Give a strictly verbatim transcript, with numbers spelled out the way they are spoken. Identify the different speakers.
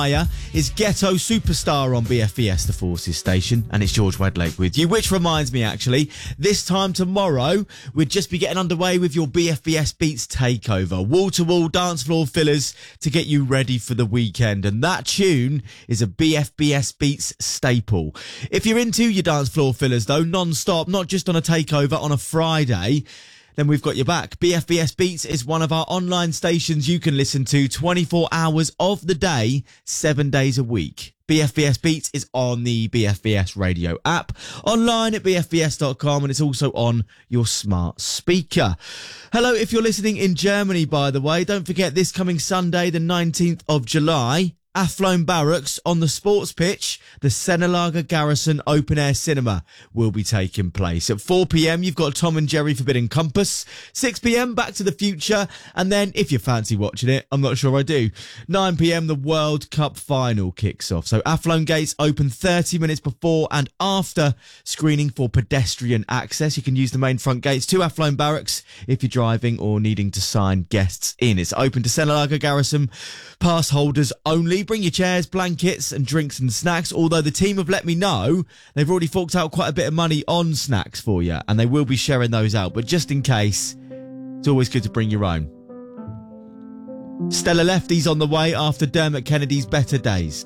Speaker 1: is Ghetto Superstar on B F B S, the Forces station, and it's George Wedlake with you, which reminds me, actually, this time tomorrow, we'd just be getting underway with your B F B S Beats Takeover, wall-to-wall dance floor fillers to get you ready for the weekend, and that tune is a B F B S Beats staple. If you're into your dance floor fillers, though, non-stop, not just on a takeover on a Friday, then we've got your back. B F B S Beats is one of our online stations you can listen to twenty-four hours of the day, seven days a week. B F B S Beats is on the B F B S radio app, online at b f b s dot com, and it's also on your smart speaker. Hello, if you're listening in Germany, by the way, don't forget this coming Sunday, the nineteenth of July, Athlone Barracks on the sports pitch, the Senelager Garrison Open Air Cinema will be taking place. At four p.m, you've got Tom and Jerry Forbidden Compass. six p.m, Back to the Future. And then, if you fancy watching it, I'm not sure I do, nine p.m, the World Cup final kicks off. So Athlone gates open thirty minutes before and after screening for pedestrian access. You can use the main front gates to Athlone Barracks if you're driving or needing to sign guests in. It's open to Senelager Garrison pass holders only. Bring your chairs, blankets and drinks and snacks, although the team have let me know they've already forked out quite a bit of money on snacks for you, and they will be sharing those out. But just in case, it's always good to bring your own. Stella Lefty's on the way after Dermot Kennedy's Better Days.